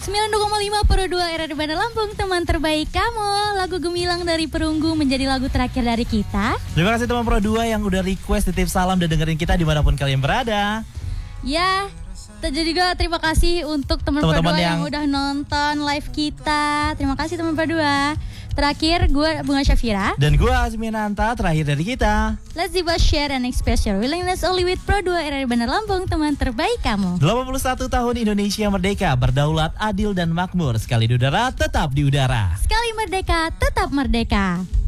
92,5 Pro 2 RRI Bandar Lampung, teman terbaik kamu. Lagu Gemilang dari Perunggu menjadi lagu terakhir dari kita. Terima kasih teman Pro 2 yang udah request, titip salam dan dengerin kita dimanapun kalian berada. Ya, jadi juga terima kasih untuk teman Pro 2 yang udah nonton live kita. Terima kasih teman Pro 2. Terakhir, gue Bunga Syafira. Dan gue Azminanta, terakhir dari kita. Let's debut, share, and express your willingness only with Pro 2 RRI Bandar Lampung, teman terbaik kamu. 81 tahun Indonesia merdeka, berdaulat, adil, dan makmur. Sekali di udara, tetap di udara. Sekali merdeka, tetap merdeka.